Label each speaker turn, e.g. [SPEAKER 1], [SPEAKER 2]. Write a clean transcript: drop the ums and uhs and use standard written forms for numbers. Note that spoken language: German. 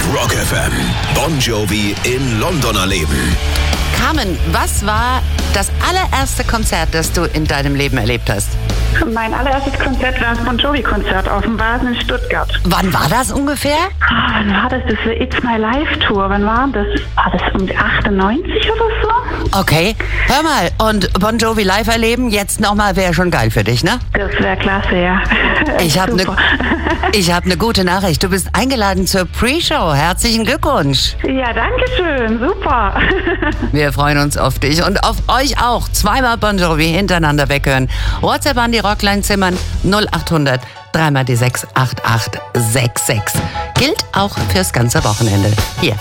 [SPEAKER 1] Rock FM. Bon Jovi in London erleben.
[SPEAKER 2] Carmen, was war das allererste Konzert, das du in deinem Leben erlebt hast?
[SPEAKER 3] Mein allererstes Konzert war das Bon Jovi-Konzert auf dem Vasen in Stuttgart.
[SPEAKER 2] Wann war das ungefähr?
[SPEAKER 3] Wann war das? Das war It's My Life Tour. Wann war das? War das um 98 oder so?
[SPEAKER 2] Okay, hör mal, und Bon Jovi live erleben, jetzt nochmal, wäre schon geil für dich, ne?
[SPEAKER 3] Das wäre klasse, ja.
[SPEAKER 2] Ich habe eine gute Nachricht. Du bist eingeladen zur Pre-Show. Herzlichen Glückwunsch.
[SPEAKER 3] Ja, danke schön. Super.
[SPEAKER 2] Wir freuen uns auf dich und auf euch auch. Zweimal Bon Jovi hintereinander weghören. WhatsApp an die Rockline zimmern 0800 3 mal die 6 8866. Gilt auch fürs ganze Wochenende. Hier